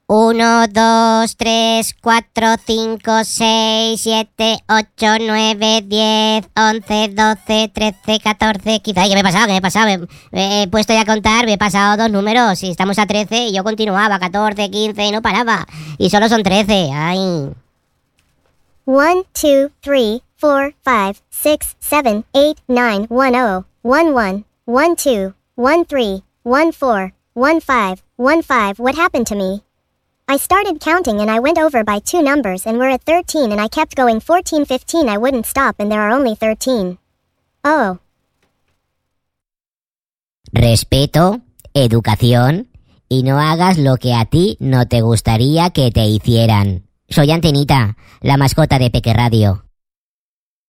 1, 2, 3, 4, 5, 6, 7, 8, 9, 10, 11, 12, 13, 14... Quizá, ¿qué me he pasado? He puesto ya a contar, me he pasado 2 números. Si estamos a 13 y yo continuaba, 14, 15 y no paraba. Y solo son 13, ay. 1, 2, 3, 4, 5, 6, 7, 8, 9, 1, 0, 1, 1, 1, 2, 1, 3, 1, 4, 1, 5, 1, 5. What happened to me? I started counting and I went over by 2 numbers and we're at 13 and I kept going 14, 15. I wouldn't stop and there are only 13. Oh. Respeto, educación y no hagas lo que a ti no te gustaría que te hicieran. Soy Antenita, la mascota de Peque Radio.